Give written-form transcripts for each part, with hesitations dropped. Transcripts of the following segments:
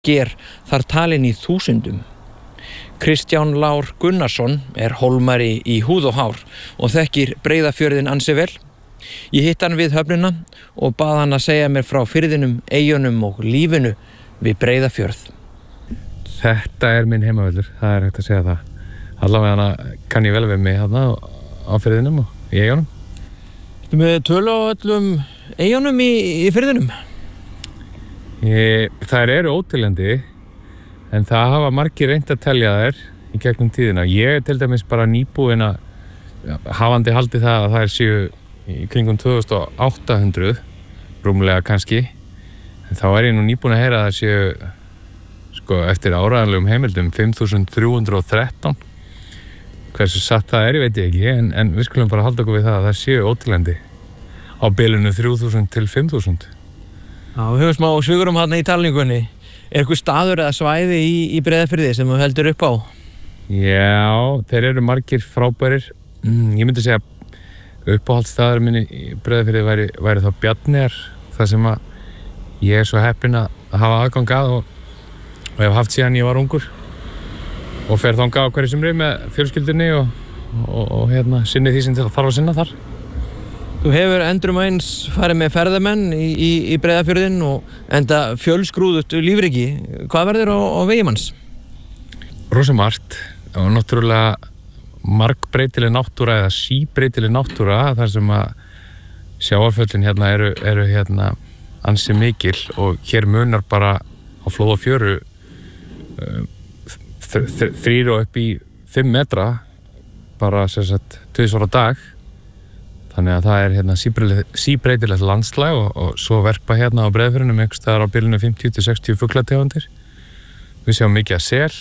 sker þar talin í þúsundum. Kristján Lár Gunnarsson hólmari í húð og hár og þekkir Breiðafjörðinn ansi vel. Ég hitt hann við höfnina og bað hann að segja mér frá firðinum, eyjunum og lífinu við Breiðafjörð. Þetta minn heimavöllur, það hægt að segja það. Allavega kann ég vel við mig þarna á firðinum og í eyjunum. Ertu með tölu á öllum eyjunum í firðinum? Þær eru óteljandi, en það hafa margir reynt að telja þær í gegnum tíðina. Ég til dæmis bara nýbúinn að hafandi haldið það að þær séu í kringum 2800, rúmlega kannski. En þá ég nú nýbúinn að heyra að það séu, eftir áreiðanlegum heimildum, 5313. Hversu satt það ég veit ég ekki, en við skulum bara halda okkur við það að það séu óteljandi á bilinu 3000 til 5000. Já, við höfum smá svigurum þarna í talningunni. Einhver staður eða svæði í Breiðafirði sem þú heldur upp á? Já, þeir eru margir frábærir. Ég myndi segja uppáhaldsstaður minni í Breiðafirði væri þá Bjarneyjar, þar sem að ég svo heppinn að hafa aðgang að og hef haft síðan ég var ungur og fer þangað á hverju sumri með fjölskyldunni og sinni því sem þarf að sinna þar. Þú hefur endrum eins farið með ferðamenn í Breiðafjörðinn og enda fjölskrúðugt lífriki. Hvað verður á vegi manns? Rosa margt og náttúrulega margbreytileg náttúra eða síbreytileg náttúra þar sem að sjávarföllin eru ansi mikil og hér munar bara á flóð og fjöru 3 og upp í 5 metra bara tvisvar á dag. Þannig að það síbreytilegt landslag og svo verpa á Breiðafjörðinum einhvers staðar á bilinu 50 til 60 fuglategundir. Við sjáum mikið af sel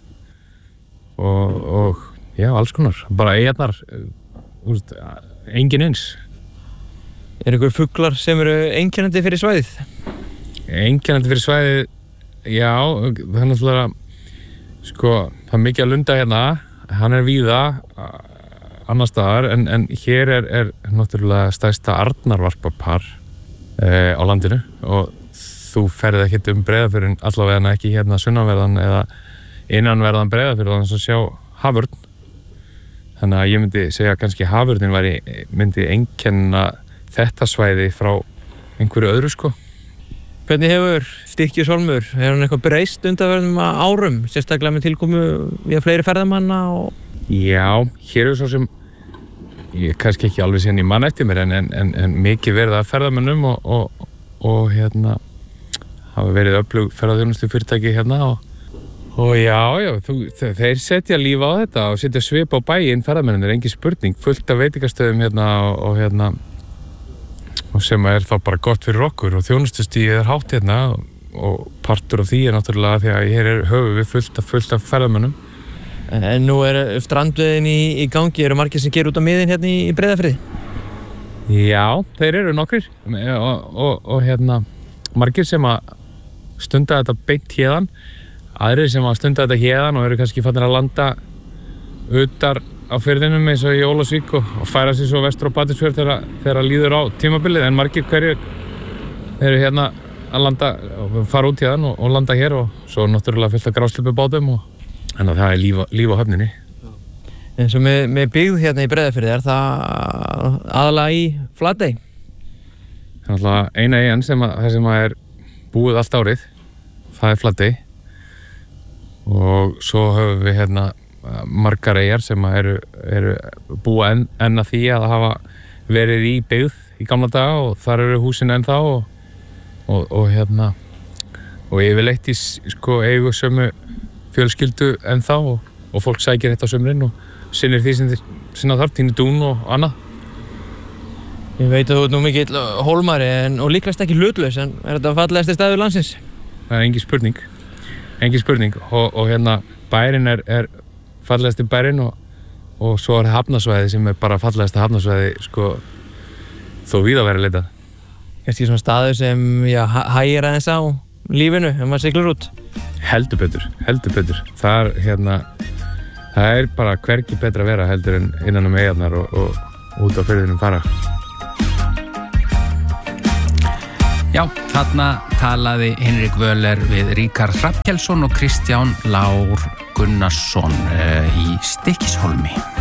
og já, alls konar. Bara eyjarnar, engin eins. Einhver fuglar sem eru einkennandi fyrir svæðið? Einkennandi fyrir svæðið, já, það náttúrulega, það mikið að lunda hérna, hann víða annar staðar, en hér náttúrulega stærsta arnarvarpapar á landinu og þú ferð ekkert Breiðafjörðinn, allavega ekki sunnanverðan eða innanverðan Breiðafjörð að sjá haförn. Þannig að ég myndi segja að kannski haförnin myndi einkenna þetta svæði frá einhverju öðru. Hvernig hefur Stykkishólmur, hefur hann eitthvað breyst undanfarnum árum, sérstaklega með tilkomu við fleiri ferðamanna og Já, hér svo sem ég kannski ekki alveg síðan ég man eftir mér en mikið verið að ferðamönnum og hafa verið öflug ferðaþjónustu fyrirtæki og já, þeir setja líf á þetta og setja svip á bæinn ferðamönnum, engin spurning, fullt af veitingastöðum og sem þá bara gott fyrir okkur og þjónustustigið hátt og partur af því náttúrulega því að hér höfum við fullt af ferðamönnum. En nú strandveiðin í gangi, eru margir sem gera út á miðin í Breiðafirði? Já, þeir eru nokkrir og margir sem að stunda þetta beint héðan, aðrir sem að stunda þetta héðan og eru kannski farnir að landa utar á firðinum eins og í Ólafsvík og færa sig svo vestur á Patreksfjörð þegar líður á tímabilið, en margir hverjir eru að landa og fara út héðan og landa hér og svo náttúrulega fullt af grásleppubátum þannig að það líf á höfninni. Eins og með byggð í Breiðafirði, það aðalega í Flatey? Það eina eyjan sem búið allt árið, það Flatey. Og svo höfum við margar eyjar sem eru búa enn að því að hafa verið í byggð í gamla daga og þar eru húsin ennþá og yfirleitt í eigu sömu fjölskyldu ennþá og fólk sækir þetta á sumrin og sinnir því sem þeir sinna þar, tínir dún og annað. Ég veit að þú ert nú mikill hólmari og líklegast ekki hlutlaus, en þetta fallegasti staður landsins? Það engin spurning og bærinn fallegasti bærinn og svo hafnarsvæði sem bara fallegasta hafnarsvæði þó víða verið leitað. Kannski svona staður sem hægir aðeins á lífinu ef maður siglir út? Heldur betur. Það bara hvergi betra að vera heldur en innan eyjarnar og út á firðinum fara. Já, þarna talaði Hinrik Wöhler við Ríkharð Hrafnkelsson og Kristján Lár Gunnarsson í Stykkishólmi.